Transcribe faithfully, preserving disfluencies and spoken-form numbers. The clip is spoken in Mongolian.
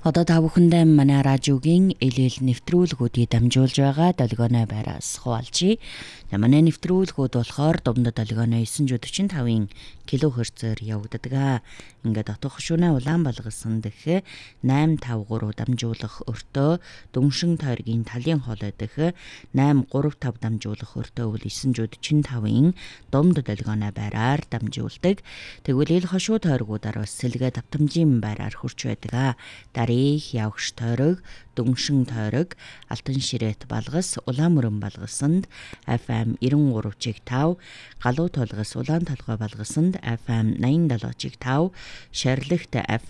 Одоо та бүхэндээ манай радиогийн элэл нэвтрүүлгүүдийг дамжуулж байгаа долгионой байраас хуваалцъя. Манай нэвтрүүлгүүд болохоор дундад долгионой нine forty-five килохерцээр явагддаг. Ингээд отох шүнэ улаан балгасан дэх nine fifty-three дамжуулах өртөө, дүншин тойргийн талын хоол дэх nine thirty-five дамжуулах өртөө бол nine forty-five дунд долгионой байраар дамжуулдаг. Тэгвэл ил хошуу тойргуудаар бас сэлгээ давтамжийн байраар хурч байдаг. Дарих явагш тойрог, дүншин тойрог, алтан ширээт балгас, улаан мөрөн балгасанд эф эм ninety-three point five, галуу толгос улаан толгой балгасанд эф эм ninety-seven point five, шарлагт эф